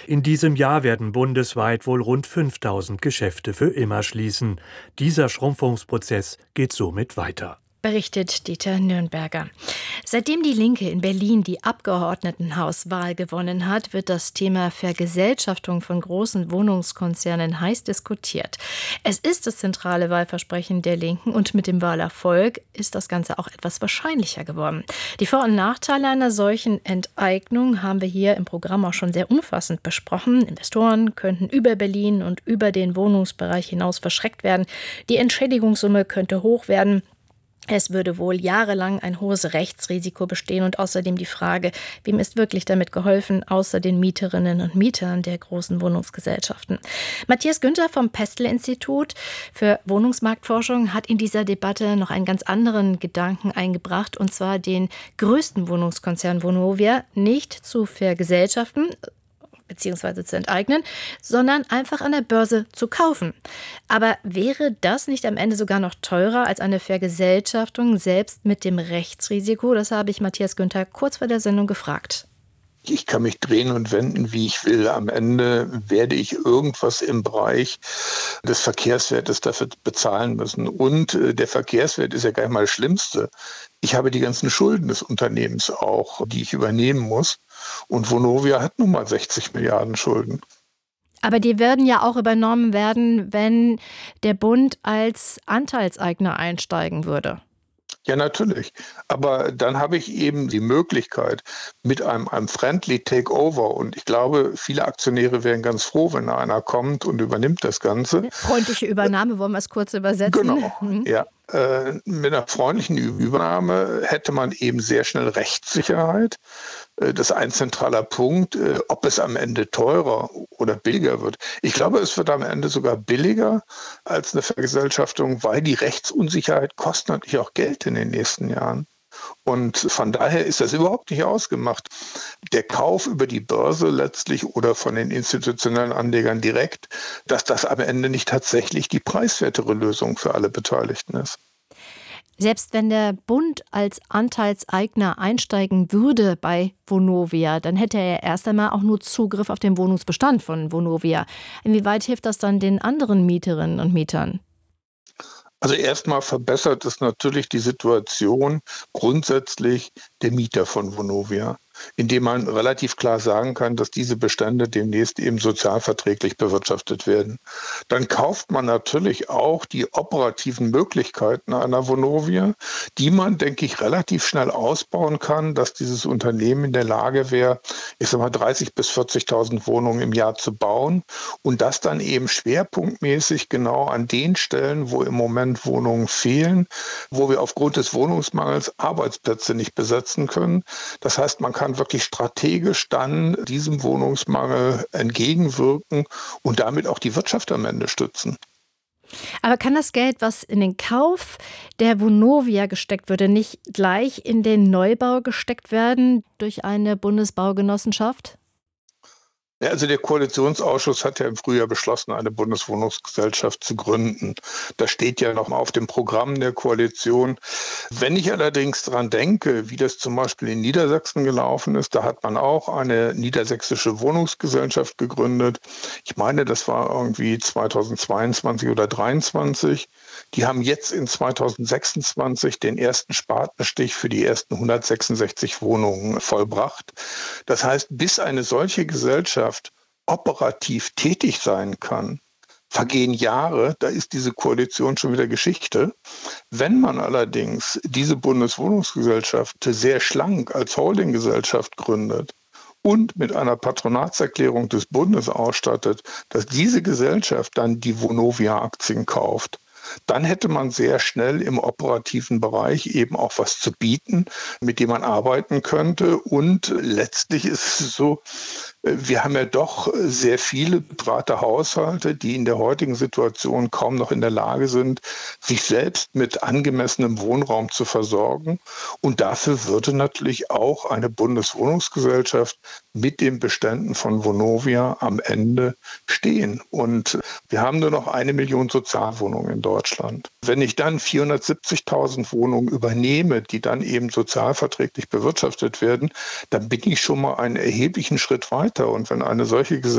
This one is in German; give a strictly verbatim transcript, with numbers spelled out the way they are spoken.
In diesem Jahr werden bundesweit wohl rund fünftausend Geschäfte für immer schließen. Dieser Schrumpfungsprozess geht somit weiter. Berichtet Dieter Nürnberger. Seitdem die Linke in Berlin die Abgeordnetenhauswahl gewonnen hat, wird das Thema Vergesellschaftung von großen Wohnungskonzernen heiß diskutiert. Es ist das zentrale Wahlversprechen der Linken und mit dem Wahlerfolg ist das Ganze auch etwas wahrscheinlicher geworden. Die Vor- und Nachteile einer solchen Enteignung haben wir hier im Programm auch schon sehr umfassend besprochen. Investoren könnten über Berlin und über den Wohnungsbereich hinaus verschreckt werden. Die Entschädigungssumme könnte hoch werden. Es würde wohl jahrelang ein hohes Rechtsrisiko bestehen und außerdem die Frage, wem ist wirklich damit geholfen, außer den Mieterinnen und Mietern der großen Wohnungsgesellschaften. Matthias Günther vom Pestel-Institut für Wohnungsmarktforschung hat in dieser Debatte noch einen ganz anderen Gedanken eingebracht, und zwar den größten Wohnungskonzern Vonovia nicht zu vergesellschaften beziehungsweise zu enteignen, sondern einfach an der Börse zu kaufen. Aber wäre das nicht am Ende sogar noch teurer als eine Vergesellschaftung, selbst mit dem Rechtsrisiko? Das habe ich Matthias Günther kurz vor der Sendung gefragt. Ich kann mich drehen und wenden, wie ich will. Am Ende werde ich irgendwas im Bereich des Verkehrswertes dafür bezahlen müssen. Und der Verkehrswert ist ja gar nicht mal das Schlimmste. Ich habe die ganzen Schulden des Unternehmens auch, die ich übernehmen muss. Und Vonovia hat nun mal sechzig Milliarden Schulden. Aber die werden ja auch übernommen werden, wenn der Bund als Anteilseigner einsteigen würde. Ja, natürlich. Aber dann habe ich eben die Möglichkeit mit einem, einem Friendly Takeover, und ich glaube, viele Aktionäre wären ganz froh, wenn einer kommt und übernimmt das Ganze. Freundliche Übernahme, wollen wir es kurz übersetzen? Genau, ja. Äh, mit einer freundlichen Übernahme hätte man eben sehr schnell Rechtssicherheit. Äh, das ist ein zentraler Punkt, äh, ob es am Ende teurer oder billiger wird. Ich glaube, es wird am Ende sogar billiger als eine Vergesellschaftung, weil die Rechtsunsicherheit kostet natürlich auch Geld in den nächsten Jahren. Und von daher ist das überhaupt nicht ausgemacht. Der Kauf über die Börse letztlich oder von den institutionellen Anlegern direkt, dass das am Ende nicht tatsächlich die preiswertere Lösung für alle Beteiligten ist. Selbst wenn der Bund als Anteilseigner einsteigen würde bei Vonovia, dann hätte er erst einmal auch nur Zugriff auf den Wohnungsbestand von Vonovia. Inwieweit hilft das dann den anderen Mieterinnen und Mietern? Also erstmal verbessert es natürlich die Situation grundsätzlich der Mieter von Vonovia, indem man relativ klar sagen kann, dass diese Bestände demnächst eben sozialverträglich bewirtschaftet werden. Dann kauft man natürlich auch die operativen Möglichkeiten einer Vonovia, die man, denke ich, relativ schnell ausbauen kann, dass dieses Unternehmen in der Lage wäre, ich sag mal, dreißigtausend bis vierzigtausend Wohnungen im Jahr zu bauen und das dann eben schwerpunktmäßig genau an den Stellen, wo im Moment Wohnungen fehlen, wo wir aufgrund des Wohnungsmangels Arbeitsplätze nicht besetzen können. Das heißt, man kann wirklich strategisch dann diesem Wohnungsmangel entgegenwirken und damit auch die Wirtschaft am Ende stützen. Aber kann das Geld, was in den Kauf der Vonovia gesteckt würde, nicht gleich in den Neubau gesteckt werden durch eine Bundesbaugenossenschaft? Ja, also der Koalitionsausschuss hat ja im Frühjahr beschlossen, eine Bundeswohnungsgesellschaft zu gründen. Das steht ja noch mal auf dem Programm der Koalition. Wenn ich allerdings daran denke, wie das zum Beispiel in Niedersachsen gelaufen ist, da hat man auch eine niedersächsische Wohnungsgesellschaft gegründet. Ich meine, das war irgendwie zweitausendzweiundzwanzig oder zweitausenddreiundzwanzig. Die haben jetzt in zweitausendsechsundzwanzig den ersten Spatenstich für die ersten hundertsechsundsechzig Wohnungen vollbracht. Das heißt, bis eine solche Gesellschaft operativ tätig sein kann, vergehen Jahre, da ist diese Koalition schon wieder Geschichte. Wenn man allerdings diese Bundeswohnungsgesellschaft sehr schlank als Holdinggesellschaft gründet und mit einer Patronatserklärung des Bundes ausstattet, dass diese Gesellschaft dann die Vonovia-Aktien kauft, dann hätte man sehr schnell im operativen Bereich eben auch was zu bieten, mit dem man arbeiten könnte. Und letztlich ist es so, wir haben ja doch sehr viele betraute Haushalte, die in der heutigen Situation kaum noch in der Lage sind, sich selbst mit angemessenem Wohnraum zu versorgen. Und dafür würde natürlich auch eine Bundeswohnungsgesellschaft mit den Beständen von Vonovia am Ende stehen. Und wir haben nur noch eine Million Sozialwohnungen in Deutschland. Wenn ich dann vierhundertsiebzigtausend Wohnungen übernehme, die dann eben sozialverträglich bewirtschaftet werden, dann bin ich schon mal einen erheblichen Schritt weiter. Und wenn eine solche